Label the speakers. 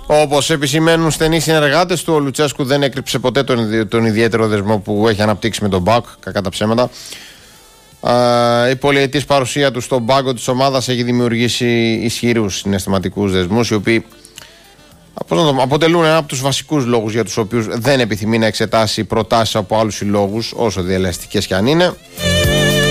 Speaker 1: Όπως επισημαίνουν στενοί συνεργάτες του, ο Λουτσέσκου δεν έκρυψε ποτέ τον ιδιαίτερο δεσμό που έχει αναπτύξει με τον ΠΑΟΚ, κακά τα ψέματα. Η πολυετής παρουσία του στον πάγκο της ομάδας έχει δημιουργήσει ισχυρούς συναισθηματικούς δεσμούς, οι οποίοι αποτελούν ένα από τους βασικούς λόγους για τους οποίους δεν επιθυμεί να εξετάσει προτάσεις από άλλους συλλόγους, όσο διελαστικές κι αν είναι.